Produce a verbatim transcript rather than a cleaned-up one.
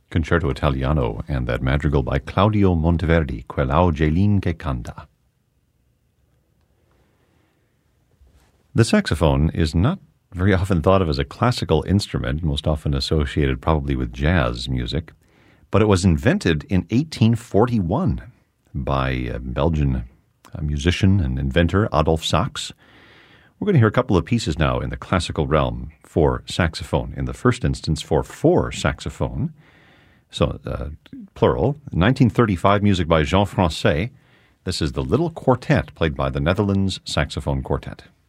Concerto Italiano and that madrigal by Claudio Monteverdi, Quell'Augelin che canta. The saxophone is not very often thought of as a classical instrument, most often associated probably with jazz music, but it was invented in eighteen forty-one by a Belgian musician and inventor Adolphe Sax. We're going to hear a couple of pieces now in the classical realm for saxophone. In the first instance, for four saxophone, so uh, plural. nineteen thirty-five music by Jean Francais. This is the Little Quartet, played by the Netherlands Saxophone Quartet.